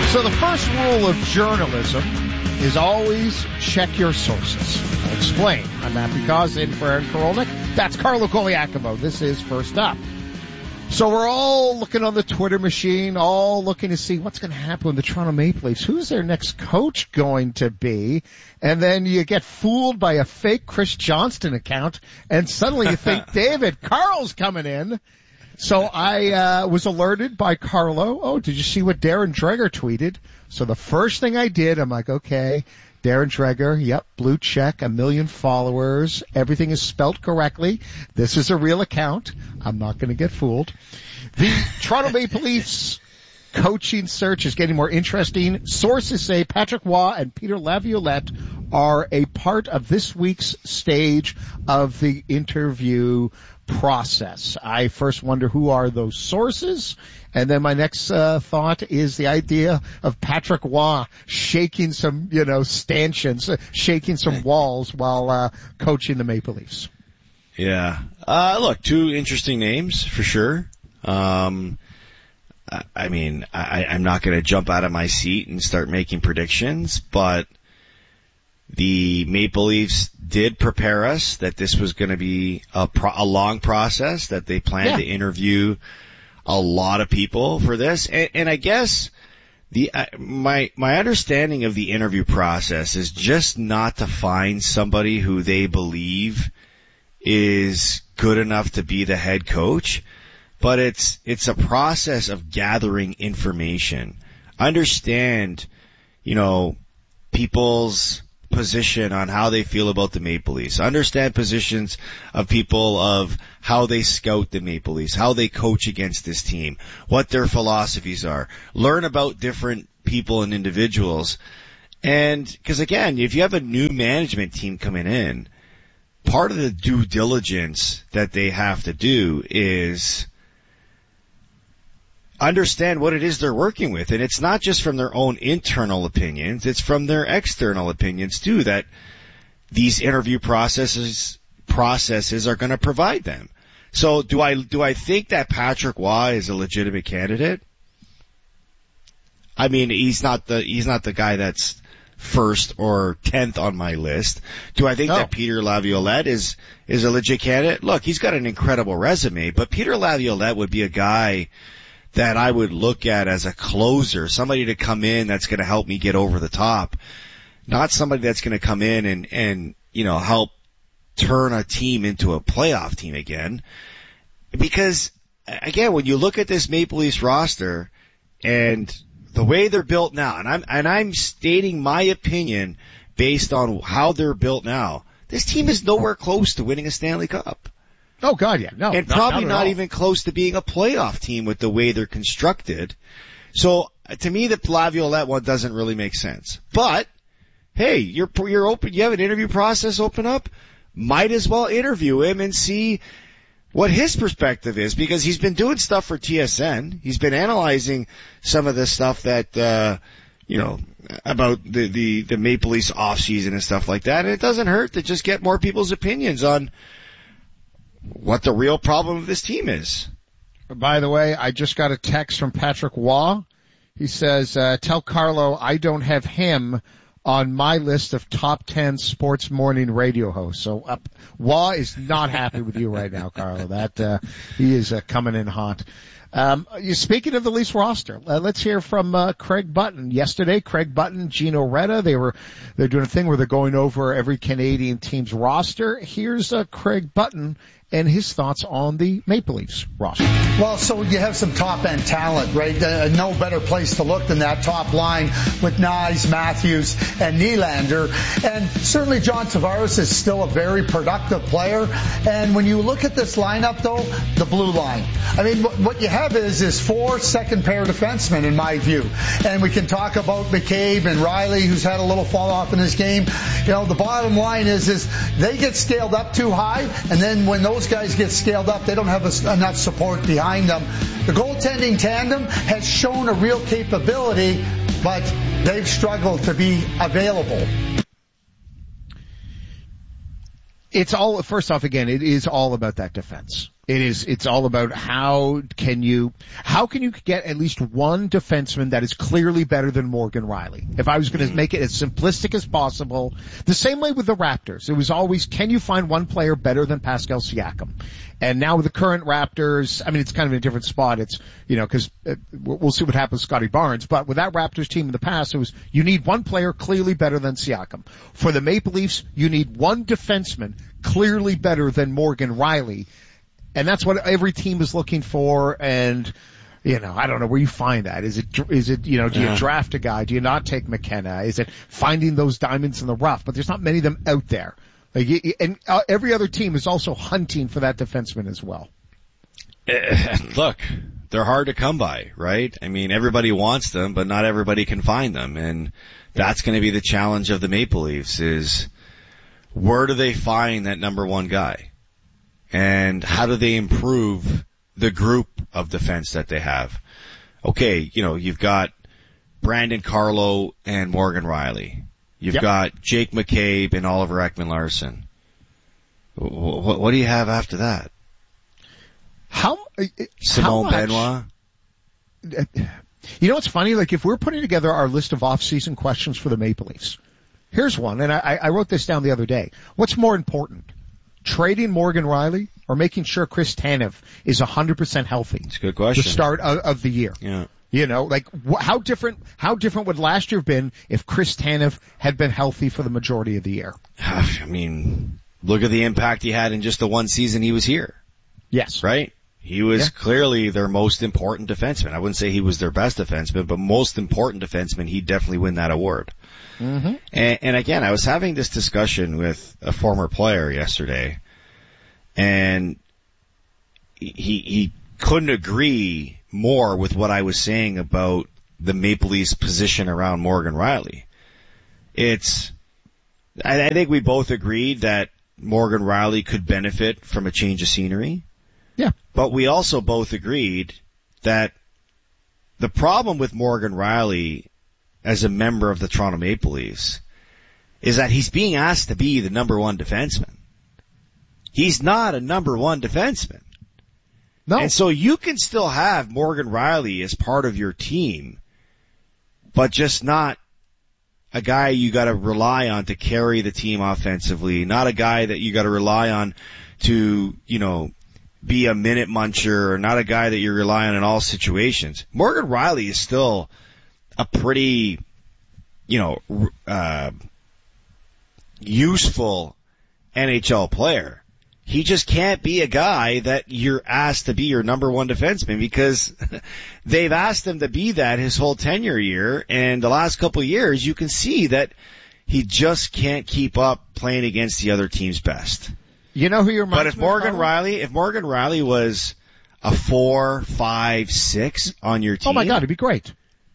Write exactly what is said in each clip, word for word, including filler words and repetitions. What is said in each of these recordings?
So the first rule of journalism is always check your sources. I'll explain. I'm Matthew Cause in for Aaron Korolnik. That's Carlo Goliacovo. This is First Up. So we're all looking on the Twitter machine, all looking to see what's going to happen with the Toronto Maple Leafs. Who's their next coach going to be? And then you get fooled by a fake Chris Johnston account, and suddenly you think David Carl's coming in. So I uh was alerted by Carlo. Oh, did you see what Darren Dreger tweeted? So the first thing I did, I'm like, okay, Darren Dreger, yep, blue check, a million followers, everything is spelt correctly. This is a real account. I'm not going to get fooled. The Toronto Maple Leafs coaching search is getting more interesting. Sources say Patrick Waugh and Peter Laviolette are a part of this week's stage of the interview process. I first wonder who are those sources, and then my next uh, thought is the idea of Patrick Waugh shaking some, you know, stanchions, uh, shaking some walls while uh, coaching the Maple Leafs. Yeah. Uh, look, two interesting names for sure. Um, I, I mean, I, I'm not going to jump out of my seat and start making predictions, but the Maple Leafs did prepare us that this was going to be a, pro- a long process, that they planned yeah. to interview a lot of people for this. And, and I guess the uh, my my understanding of the interview process is just not to find somebody who they believe is good enough to be the head coach, but it's it's a process of gathering information. Understand, you know, people's position on how they feel about the Maple Leafs. Understand positions of people of how they scout the Maple Leafs, how they coach against this team, what their philosophies are. Learn about different people and individuals. And, because again, if you have a new management team coming in, part of the due diligence that they have to do is understand what it is they're working with. And it's not just from their own internal opinions, it's from their external opinions too, that these interview processes processes are going to provide them. So do I do I think that Patrick Waugh is a legitimate candidate? I mean, he's not the he's not the guy that's first or tenth on my list. Do I think no. that Peter Laviolette is is a legit candidate? Look, he's got an incredible resume, but Peter Laviolette would be a guy that I would look at as a closer, somebody to come in that's going to help me get over the top, not somebody that's going to come in and, and, you know, help turn a team into a playoff team again. Because, again, when you look at this Maple Leafs roster and the way they're built now, and I'm, and I'm stating my opinion based on how they're built now, this team is nowhere close to winning a Stanley Cup. Oh, God, yeah. No, and not, probably not, not all. even close to being a playoff team with the way they're constructed. So, to me, the Laviolette one doesn't really make sense. But, hey, you're, you're open, you have an interview process open up, might as well interview him and see what his perspective is, because he's been doing stuff for T S N. He's been analyzing some of the stuff that, uh, you know, about the, the, the Maple Leafs offseason and stuff like that. And it doesn't hurt to just get more people's opinions on what the real problem of this team is. By the way, I just got a text from Patrick Waugh. He says, uh, tell Carlo I don't have him on my list of top ten sports morning radio hosts. So uh, Waugh is not happy with you right now, Carlo. That uh, he is uh, coming in hot. Um, speaking of the Leafs roster, uh, let's hear from uh, Craig Button. Yesterday, Craig Button, Gino Reda, they were they're doing a thing where they're going over every Canadian team's roster. Here's uh, Craig Button and his thoughts on the Maple Leafs roster. Well, so you have some top-end talent, right? Uh, no better place to look than that top line with Nyes, Matthews, and Nylander. And certainly John Tavares is still a very productive player. And when you look at this lineup, though, the blue line, I mean, what you have is is four second-pair defensemen, in my view. And we can talk about McCabe and Riley, who's had a little fall-off in his game. You know, the bottom line is is they get scaled up too high, and then when those guys get scaled up, they don't have a, enough support behind them. The goaltending tandem has shown a real capability, but they've struggled to be available. It's all, first off, again, it is all about that defense. It is, it's all about how can you, how can you get at least one defenseman that is clearly better than Morgan Rielly? If I was going to make it as simplistic as possible, the same way with the Raptors, it was always, can you find one player better than Pascal Siakam? And now with the current Raptors, I mean, it's kind of in a different spot. It's, you know, cause uh, we'll see what happens with Scotty Barnes, but with that Raptors team in the past, it was, you need one player clearly better than Siakam. For the Maple Leafs, you need one defenseman clearly better than Morgan Rielly. And that's what every team is looking for. And, you know, I don't know where you find that. Is it, is it, you know, do you yeah. draft a guy? Do you not take McKenna? Is it finding those diamonds in the rough? But there's not many of them out there. Like, and uh, every other team is also hunting for that defenseman as well. Uh, look, they're hard to come by, right? I mean, everybody wants them, but not everybody can find them. And that's going to be the challenge of the Maple Leafs is where do they find that number one guy? And how do they improve the group of defense that they have? Okay, you know, you've got Brandon Carlo and Morgan Rielly. You've yep. got Jake McCabe and Oliver Ekman-Larsson. What, what do you have after that? How, Simone how Benoit? You know what's funny? Like if we're putting together our list of off-season questions for the Maple Leafs, here's one, and I, I wrote this down the other day. What's more important? Trading Morgan Rielly or making sure Chris Tanev is one hundred percent healthy? It's a good question. The start of, of the year. Yeah. You know, like wh- how different, how different would last year have been if Chris Tanev had been healthy for the majority of the year? I mean, look at the impact he had in just the one season he was here. Yes. Right? He was yeah. clearly their most important defenseman. I wouldn't say he was their best defenseman, but most important defenseman, he'd definitely win that award. Mm-hmm. And, and again, I was having this discussion with a former player yesterday, and he, he couldn't agree more with what I was saying about the Maple Leafs position around Morgan Rielly. It's, I, I think we both agreed that Morgan Rielly could benefit from a change of scenery. Yeah. But we also both agreed that the problem with Morgan Rielly as a member of the Toronto Maple Leafs is that he's being asked to be the number one defenseman. He's not a number one defenseman. No. And so you can still have Morgan Rielly as part of your team, but just not a guy you gotta rely on to carry the team offensively, not a guy that you gotta rely on to, you know, be a minute muncher, or not a guy that you rely on in all situations. Morgan Rielly is still a pretty, you know, uh, useful N H L player. He just can't be a guy that you're asked to be your number one defenseman because they've asked him to be that his whole tenure year, and the last couple of years you can see that he just can't keep up playing against the other team's best. You know who you're. But if Morgan Rielly, if Morgan Rielly was a four, five, six on your team, oh my God, it'd be great.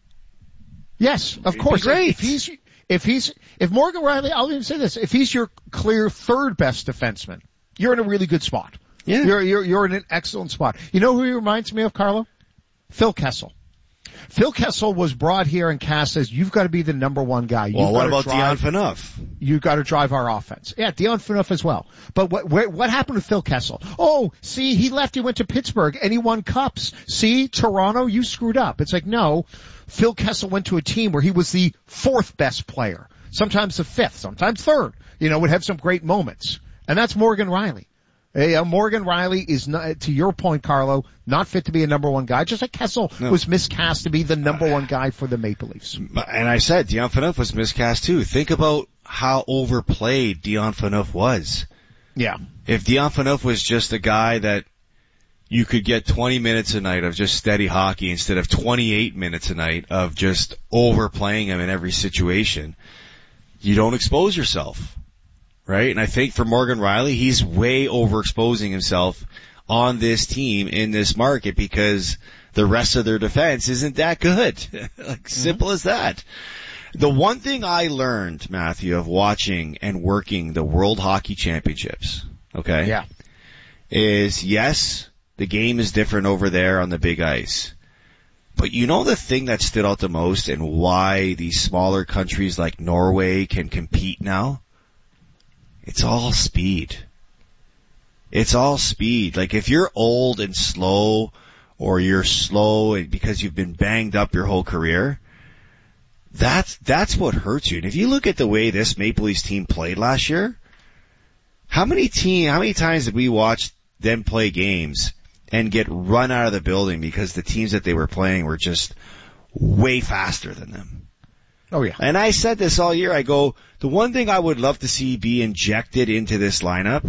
Yes, of course. Great. If he's, if he's, if Morgan Rielly, I'll even say this: if he's your clear third best defenseman, you're in a really good spot. Yeah, you're you're you're in an excellent spot. You know who he reminds me of, Carlo? Phil Kessel. Phil Kessel was brought here and cast as, you've got to be the number one guy. You've well, what about drive, Dion Phaneuf? You've got to drive our offense. Yeah, Dion Phaneuf as well. But what, what, what happened to Phil Kessel? Oh, see, he left, he went to Pittsburgh, and he won cups. See, Toronto, you screwed up. It's like, no, Phil Kessel went to a team where he was the fourth best player. Sometimes the fifth, sometimes third. You know, would have some great moments. And that's Morgan Rielly. Hey, uh, Morgan Rielly is not, to your point, Carlo, not fit to be a number one guy, just like Kessel no. was miscast to be the number one guy for the Maple Leafs. And I said Dion Phaneuf was miscast too. Think about how overplayed Dion Phaneuf was. Yeah. If Dion Phaneuf was just a guy that you could get twenty minutes a night of just steady hockey instead of twenty-eight minutes a night of just overplaying him in every situation, you don't expose yourself. Right? And I think for Morgan Rielly, he's way overexposing himself on this team in this market because the rest of their defense isn't that good. Like, simple mm-hmm. as that. The one thing I learned, Matthew, of watching and working the World Hockey Championships, okay? Yeah. Is yes, the game is different over there on the big ice. But you know the thing that stood out the most and why these smaller countries like Norway can compete now? It's all speed. It's all speed. Like if you're old and slow, or you're slow because you've been banged up your whole career, that's, that's what hurts you. And if you look at the way this Maple Leafs team played last year, how many team, how many times did we watch them play games and get run out of the building because the teams that they were playing were just way faster than them? Oh yeah. And I said this all year. I go, the one thing I would love to see be injected into this lineup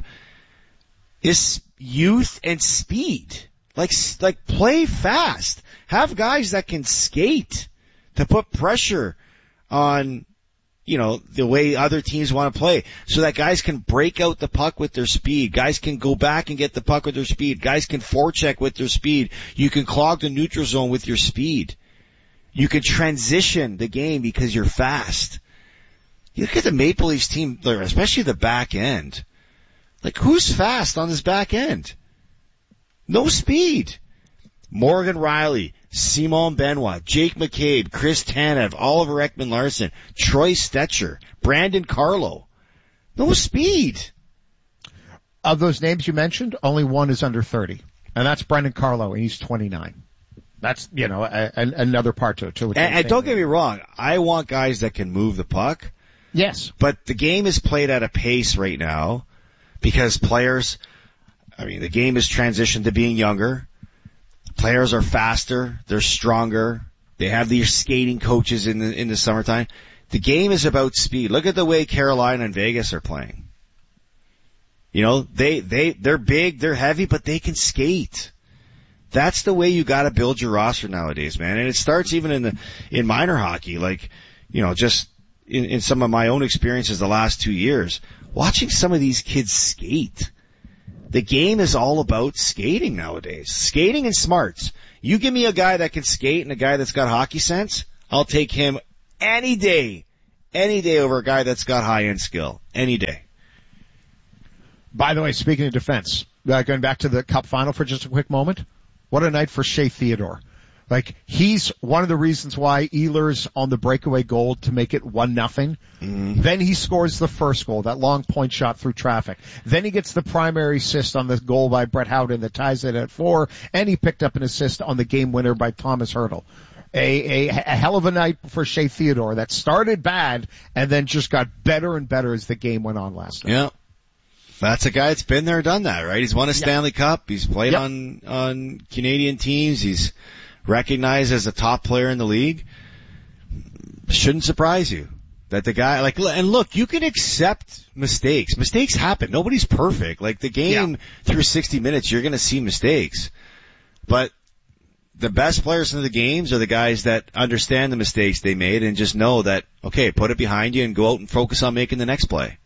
is youth and speed. Like, like play fast. Have guys that can skate to put pressure on, you know, the way other teams want to play, so that guys can break out the puck with their speed. Guys can go back and get the puck with their speed. Guys can forecheck with their speed. You can clog the neutral zone with your speed. You can transition the game because you're fast. You look at the Maple Leafs team, especially the back end. Like, who's fast on this back end? No speed. Morgan Rielly, Simon Benoit, Jake McCabe, Chris Tanev, Oliver Ekman-Larsson, Troy Stetcher, Brandon Carlo. No speed. Of those names you mentioned, only one is under thirty, and that's Brandon Carlo, and he's twenty-nine. That's, you know, a, a, another part to it, too. And, and don't get me wrong, I want guys that can move the puck. Yes. But the game is played at a pace right now because players, I mean, the game has transitioned to being younger. Players are faster. They're stronger. They have these skating coaches in the, in the summertime. The game is about speed. Look at the way Carolina and Vegas are playing. You know, they, they, they're big, they're heavy, but they can skate. That's the way you gotta build your roster nowadays, man. And it starts even in the, in minor hockey. Like, you know, just in, in some of my own experiences the last two years, watching some of these kids skate. The game is all about skating nowadays. Skating and smarts. You give me a guy that can skate and a guy that's got hockey sense, I'll take him any day. Any day over a guy that's got high-end skill. Any day. By the way, speaking of defense, uh, going back to the Cup final for just a quick moment, what a night for Shea Theodore. Like, he's one of the reasons why Ehlers on the breakaway goal to make it one nothing. Mm-hmm. Then he scores the first goal, that long point shot through traffic. Then he gets the primary assist on the goal by Brett Howden that ties it at four, and he picked up an assist on the game winner by Thomas Hertl. A, a, a hell of a night for Shea Theodore that started bad and then just got better and better as the game went on last night. Yeah. That's a guy that's been there, done that, right? He's won a Stanley yep. Cup. He's played yep. on, on Canadian teams. He's recognized as a top player in the league. Shouldn't surprise you that the guy, like, and look, you can accept mistakes. Mistakes happen. Nobody's perfect. Like, the game yeah. through sixty minutes, you're going to see mistakes. But the best players in the games are the guys that understand the mistakes they made and just know that, okay, put it behind you and go out and focus on making the next play.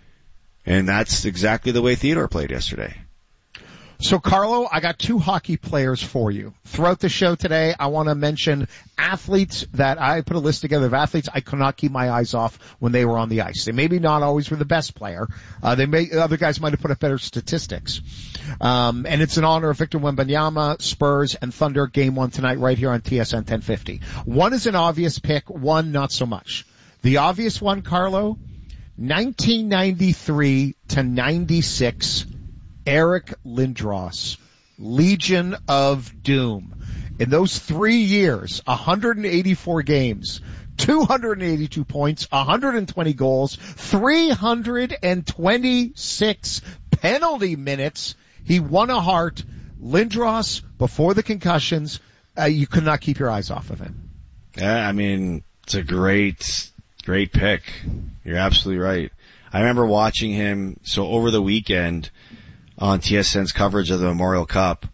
And that's exactly the way Theodore played yesterday. So, Carlo, I got two hockey players for you. Throughout the show today, I want to mention athletes that I put a list together of athletes I could not keep my eyes off when they were on the ice. They maybe not always were the best player. Uh, they may, other guys might have put up better statistics. Um, and it's in honor of Victor Wembanyama, Spurs, and Thunder game one tonight right here on T S N ten fifty. One is an obvious pick, one not so much. The obvious one, Carlo, nineteen ninety-three to ninety-six, Eric Lindros, Legion of Doom. In those three years, one hundred eighty-four games, two hundred eighty-two points, one hundred twenty goals, three hundred twenty-six penalty minutes. He won a heart. Lindros, before the concussions, uh, you could not keep your eyes off of him. Yeah, I mean, it's a great, great pick. You're absolutely right. I remember watching him, so over the weekend, on T S N's coverage of the Memorial Cup,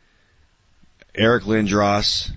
Eric Lindros,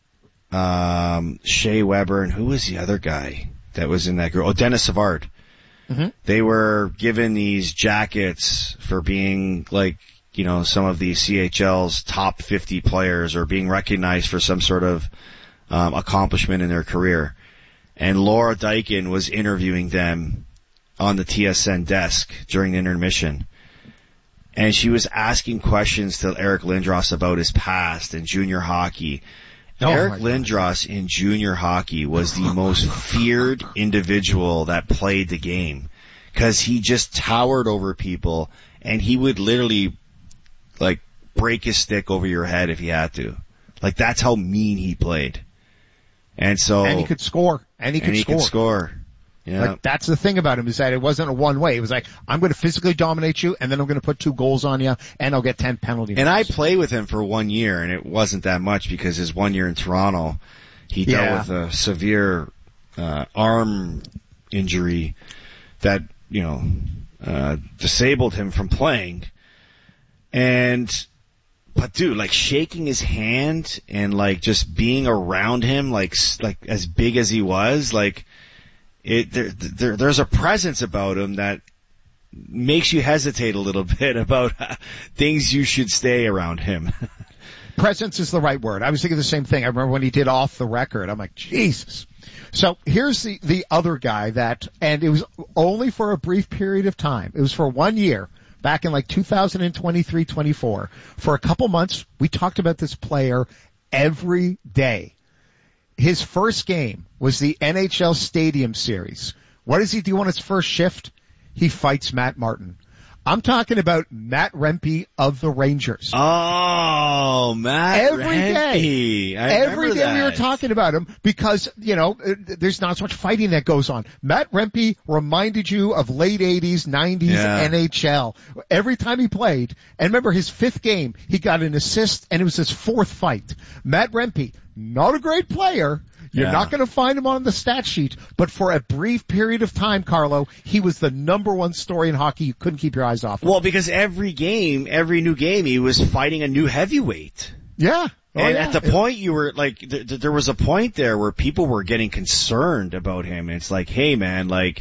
um, Shea Weber, and who was the other guy that was in that group? Oh, Dennis Savard. Mm-hmm. They were given these jackets for being like, you know, some of the C H L's top fifty players or being recognized for some sort of um, accomplishment in their career. And Laura Dykin was interviewing them on the T S N desk during the intermission. And she was asking questions to Eric Lindros about his past and junior hockey. Oh, Eric Lindros in junior hockey was the most feared individual that played the game. because he just towered over people, and he would literally, like, break his stick over your head if he had to. Like, that's how mean he played. And so... And he could score. And he could and he score. could score. Yeah. Like, that's the thing about him, is that it wasn't a one way. It was like, I'm going to physically dominate you, and then I'm going to put two goals on you, and I'll get ten penalty And minutes. I played with him for one year, and it wasn't that much because his one year in Toronto, he dealt Yeah. with a severe uh, arm injury that, you know, uh, disabled him from playing. And, but dude, like shaking his hand and like just being around him, like, like as big as he was, like, it, there, there, there's a presence about him that makes you hesitate a little bit about uh, things you should stay around him. Presence is the right word. I was thinking the same thing. I remember when he did Off the Record. I'm like, Jesus. So here's the, the other guy that, and it was only for a brief period of time. It was for one year, back in like two thousand twenty-three twenty-four. For a couple months, we talked about this player every day. His first game was the N H L Stadium Series. What does he do on his first shift? He fights Matt Martin. I'm talking about Matt Rempe of the Rangers. Oh, Matt Every Rempe. day. I Every day that. we were talking about him because, you know, there's not so much fighting that goes on. Matt Rempe reminded you of late eighties, nineties Yeah. N H L. Every time he played, and remember his fifth game, he got an assist and it was his fourth fight. Matt Rempe, not a great player. You're Yeah. not going to find him on the stat sheet, but for a brief period of time, Carlo, he was the number one story in hockey. You couldn't keep your eyes off him. Well, because every game, every new game, he was fighting a new heavyweight. Yeah. Oh, and yeah. at the point you were like, th- th- there was a point there where people were getting concerned about him. And it's like, hey man, like,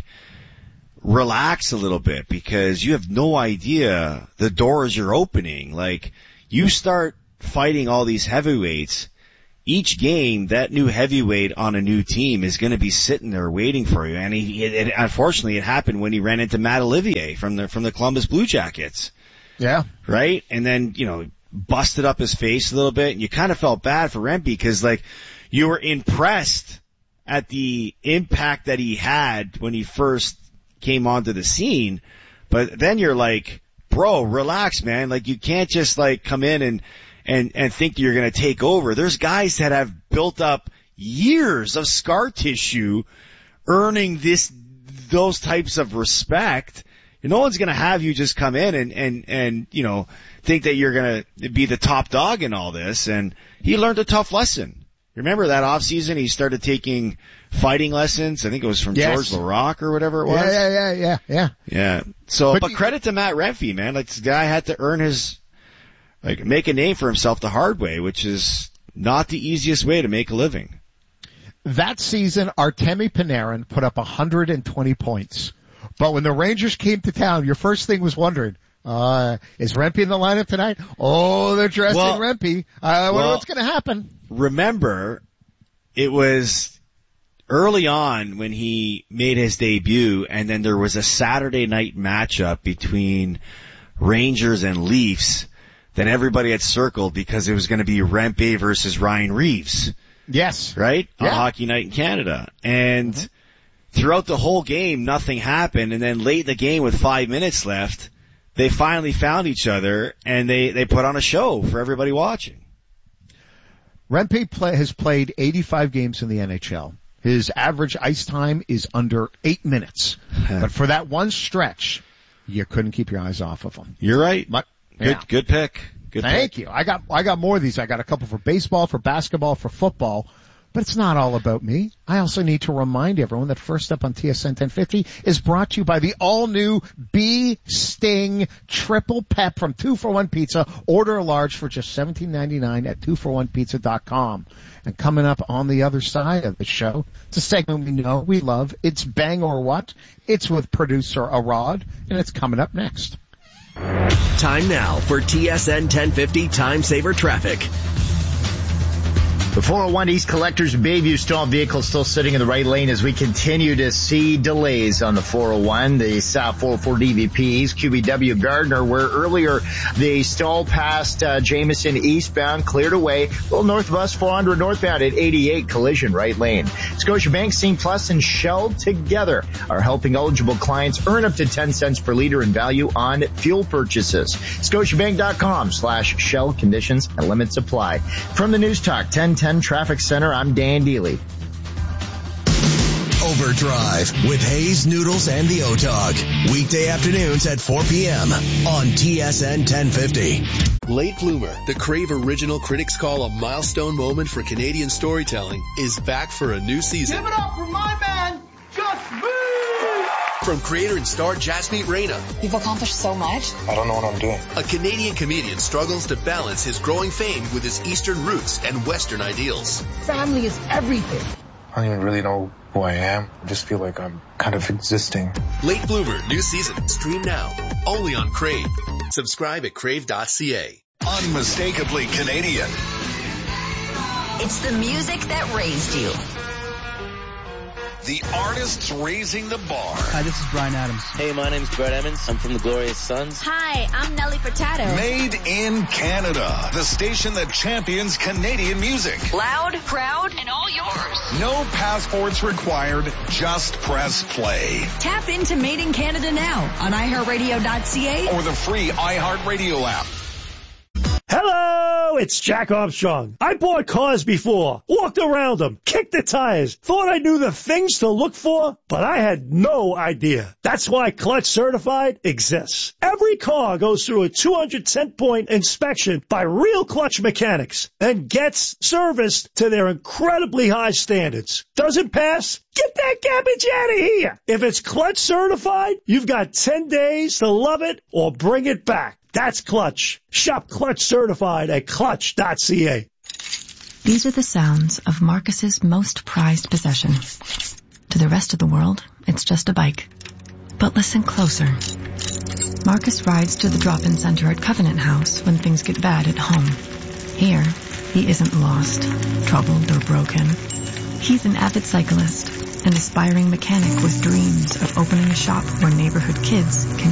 relax a little bit because you have no idea the doors you're opening. Like, you start fighting all these heavyweights. Each game, that new heavyweight on a new team is going to be sitting there waiting for you. And he, it, it, unfortunately, it happened when he ran into Matt Olivier from the from the Columbus Blue Jackets. Yeah. Right? And then, you know, busted up his face a little bit, and you kind of felt bad for Rempe because, like, you were impressed at the impact that he had when he first came onto the scene, but then you're like, bro, relax, man. Like, you can't just, like, come in and and and think you're going to take over. There's guys that have built up years of scar tissue earning this those types of respect. No one's going to have you just come in and, and, and, you know, think that you're going to be the top dog in all this. And he learned a tough lesson. Remember that off season, he started taking fighting lessons. I think it was from Yes. George Laraque or whatever it was. Yeah, yeah, yeah, yeah, yeah. Yeah. So, But but, you- credit to Matt Rempe, man. Like, this guy had to earn his, like, make a name for himself the hard way, which is not the easiest way to make a living. That season, Artemi Panarin put up one hundred twenty points. But when the Rangers came to town, your first thing was wondering, uh, is Rempe in the lineup tonight? Oh, they're dressed Well- in Rempe. I wonder well- what's going to happen. Remember, it was early on when he made his debut, and then there was a Saturday night matchup between Rangers and Leafs that everybody had circled because it was going to be Rempe versus Ryan Reeves, Yes. right? On Yeah. Hockey Night in Canada. And Mm-hmm. throughout the whole game, nothing happened, and then late in the game with five minutes left, they finally found each other, and they, they put on a show for everybody watching. Rempe play, has played eighty-five games in the N H L. His average ice time is under eight minutes. But for that one stretch, you couldn't keep your eyes off of him. You're right. But, Good, yeah. good pick. Good Thank pick. you. I got I got more of these. I got a couple for baseball, for basketball, for football. But it's not all about me. I also need to remind everyone that First Up on T S N ten fifty is brought to you by the all-new Bee Sting Triple Pep from two for one Pizza. Order a large for just seventeen ninety-nine at two for one pizza dot com. And coming up on the other side of the show, it's a segment we know, we love. It's Bang or What. It's with producer Arad, and it's coming up next. Time now for T S N ten fifty Time Saver Traffic. The four oh one East Collectors Bayview stalled vehicle still sitting in the right lane as we continue to see delays on the four oh one. The South four oh four D V P East Q B W Gardner, where earlier they stalled past uh, Jameson eastbound, cleared away. A little north of us, four hundred northbound at eighty-eight, collision right lane. Scotiabank, Scene Plus, and Shell together are helping eligible clients earn up to ten cents per liter in value on fuel purchases. Scotiabank.com slash Shell. Conditions and limits apply. From the News Talk ten ten Traffic Center, I'm Dan Deely. Overdrive with Hayes, Noodles, and the O-Dog. Weekday afternoons at four p.m. on T S N ten fifty. Late Bloomer, the Crave original critics call a milestone moment for Canadian storytelling, is back for a new season. Give it up for my man, Just Me! From creator and star Jasmeet Reina. You've accomplished so much. I don't know what I'm doing. A Canadian comedian struggles to balance his growing fame with his Eastern roots and Western ideals. Family is everything. I don't even really know who I am. I just feel like I'm kind of existing. Late Bloomer, new season. Stream now. Only on Crave. Subscribe at crave dot c a. Unmistakably Canadian. It's the music that raised you. The artists raising the bar. Hi, this is Bryan Adams. Hey, my name's Brett Emmons. I'm from the Glorious Sons. Hi, I'm Nelly Furtado. Made in Canada. The station that champions Canadian music. Loud, proud, and all yours. No passports required. Just press play. Tap into Made in Canada now on i heart radio dot c a or the free iHeartRadio app. Hello, it's Jack Armstrong. I bought cars before, walked around them, kicked the tires, thought I knew the things to look for, but I had no idea. That's why Clutch Certified exists. Every car goes through a two hundred ten point inspection by real Clutch mechanics and gets serviced to their incredibly high standards. Doesn't pass? Get that garbage out of here. If it's Clutch Certified, you've got ten days to love it or bring it back. That's Clutch. Shop Clutch Certified at clutch dot c a. These are the sounds of Marcus's most prized possession. To the rest of the world, it's just a bike. But listen closer. Marcus rides to the drop-in center at Covenant House when things get bad at home. Here, he isn't lost, troubled, or broken. He's an avid cyclist, an aspiring mechanic with dreams of opening a shop where neighborhood kids can